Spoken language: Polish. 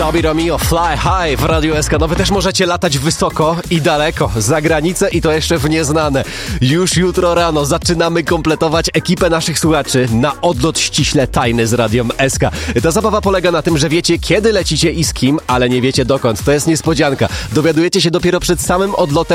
Bobby Romeo, Fly High w Radiu SK. No wy też możecie latać wysoko i daleko, za granicę i to jeszcze w nieznane. Już jutro rano zaczynamy kompletować ekipę naszych słuchaczy na odlot ściśle tajny z Radiem SK. Ta zabawa polega na tym, że wiecie kiedy lecicie i z kim, ale nie wiecie dokąd. To jest niespodzianka. Dowiadujecie się dopiero przed samym odlotem